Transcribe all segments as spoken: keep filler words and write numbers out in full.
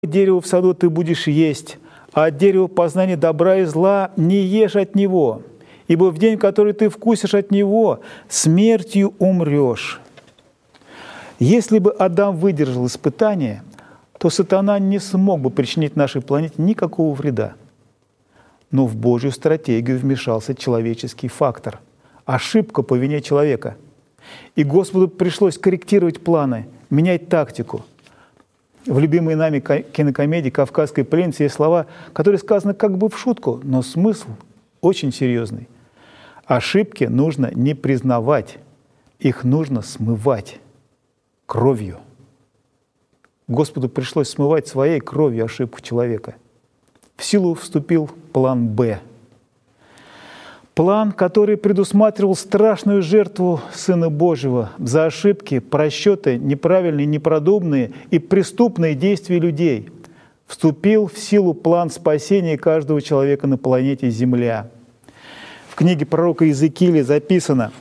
Дерево в саду ты будешь есть, а от дерева познания добра и зла не ешь от него, ибо в день, который ты вкусишь от него, смертью умрешь». Если бы Адам выдержал испытание, то сатана не смог бы причинить нашей планете никакого вреда. Но в Божью стратегию вмешался человеческий фактор – ошибка по вине человека. И Господу пришлось корректировать планы, менять тактику. В любимой нами кинокомедии «Кавказская пленница» есть слова, которые сказаны как бы в шутку, но смысл очень серьезный. Ошибки нужно не признавать, их нужно смывать кровью. Господу пришлось смывать своей кровью ошибку человека. В силу вступил план «Б». План, который предусматривал страшную жертву Сына Божьего за ошибки, просчеты, неправильные, непродуманные и преступные действия людей. Вступил в силу план спасения каждого человека на планете Земля. В книге пророка Иезекииля записано: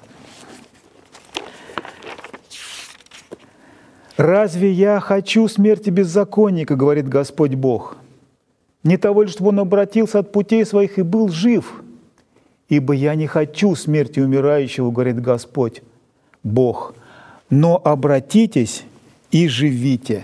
«Разве я хочу смерти беззаконника, — говорит Господь Бог, — не того ли, чтобы он обратился от путей своих и был жив? Ибо я не хочу смерти умирающего, — говорит Господь Бог, — но обратитесь и живите».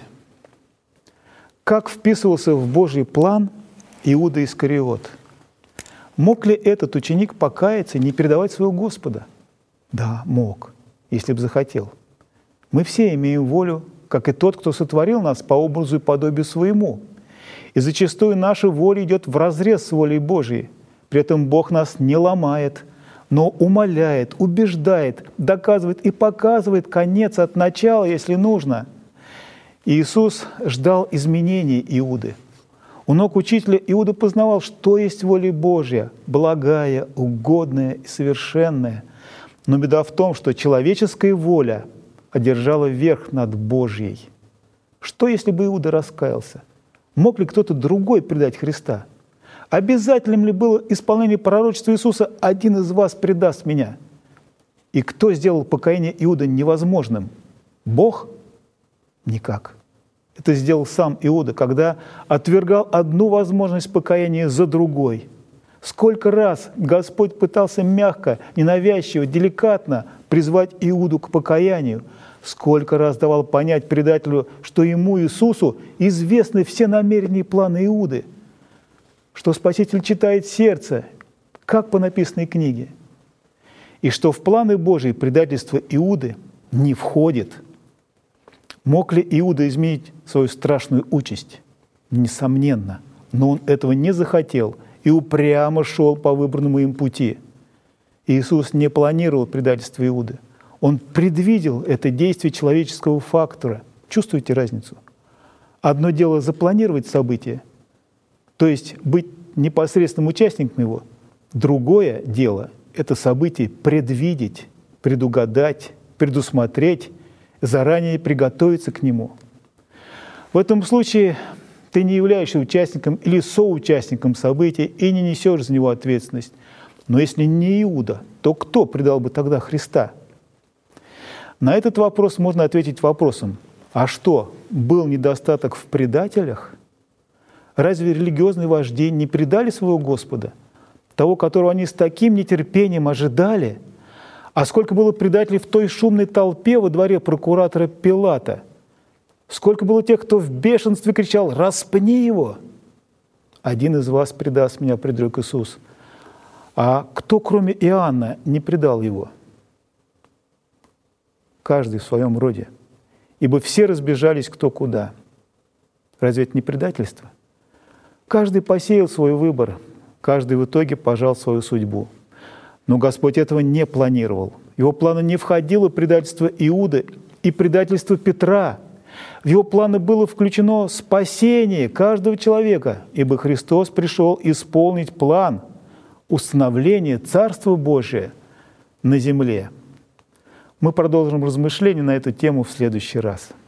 Как вписывался в Божий план Иуда Искариот? Мог ли этот ученик покаяться и не предавать своего Господа? Да, мог, если бы захотел. Мы все имеем волю, как и тот, кто сотворил нас по образу и подобию своему. И зачастую наша воля идет вразрез с волей Божией. При этом Бог нас не ломает, но умоляет, убеждает, доказывает и показывает конец от начала, если нужно. Иисус ждал изменений Иуды. У ног учителя Иуда познавал, что есть воля Божья, благая, угодная и совершенная. Но беда в том, что человеческая воля одержала верх над Божьей. Что, если бы Иуда раскаялся? Мог ли кто-то другой предать Христа? Обязательным ли было исполнение пророчества Иисуса «один из вас предаст меня»? И кто сделал покаяние Иуды невозможным? Бог? Никак. Это сделал сам Иуда, когда отвергал одну возможность покаяния за другой. Сколько раз Господь пытался мягко, ненавязчиво, деликатно призвать Иуду к покаянию, сколько раз давал понять предателю, что ему, Иисусу, известны все намерения и планы Иуды, что Спаситель читает сердце, как по написанной книге, и что в планы Божьи предательство Иуды не входит. Мог ли Иуда изменить свою страшную участь? Несомненно, но он этого не захотел и упрямо шел по выбранному им пути. Иисус не планировал предательство Иуды. Он предвидел это действие человеческого фактора. Чувствуете разницу? Одно дело запланировать событие, то есть быть непосредственным участником его. Другое дело – это событие предвидеть, предугадать, предусмотреть, заранее приготовиться к нему. В этом случае ты не являешься участником или соучастником события и не несешь за него ответственность. Но если не Иуда, то кто предал бы тогда Христа? На этот вопрос можно ответить вопросом: а что, был недостаток в предателях? Разве религиозные вожди не предали своего Господа, того, которого они с таким нетерпением ожидали? А сколько было предателей в той шумной толпе во дворе прокуратора Пилата? Сколько было тех, кто в бешенстве кричал: «Распни его!» «Один из вас предаст меня», — предрек Иисус. А кто, кроме Иоанна, не предал его? Каждый в своем роде. Ибо все разбежались кто куда. Разве это не предательство? Каждый посеял свой выбор, каждый в итоге пожал свою судьбу. Но Господь этого не планировал. В его планы не входило предательство Иуды и предательство Петра. В его планы было включено спасение каждого человека, ибо Христос пришел исполнить план установления Царства Божия на земле. Мы продолжим размышления на эту тему в следующий раз.